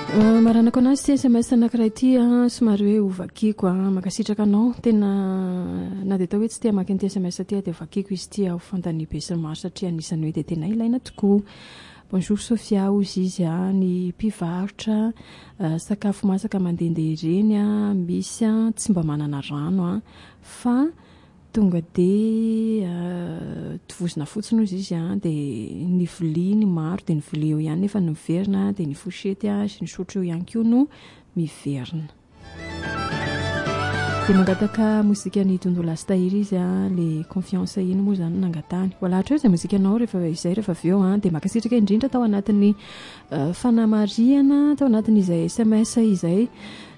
maranako anazy ty SMS anankiray ty somary hoe ovakiko makasitraka anao tena na dia atao hoe tsy tia maky ny SMS ty dia vakiko izy ty ho fantany be sy ny maro satria anisany hoe dia tena ilaina tokoa. Bonjour Sophia, ozy izy ny mpivarotra sakafo masaka mandehandeha ireny misy tsy mba manana rano fa tonga dia tovozina fotsiny ozy izy dia ny vilia ny maro dia ny vilia eo ihany nefa ny miverina dia ny fourchette sy ny sotro eo ihany koa no miverina. Dia mangataka mozika ny Tondo Lastahiry izy le confiance iny moa zany nangatany. Walahatra eo izay mozika anao rehefa izay rehefa avy eo dia makasitraka indrindra tao anatin'ny fanamariana tao anatin'izay SMS izay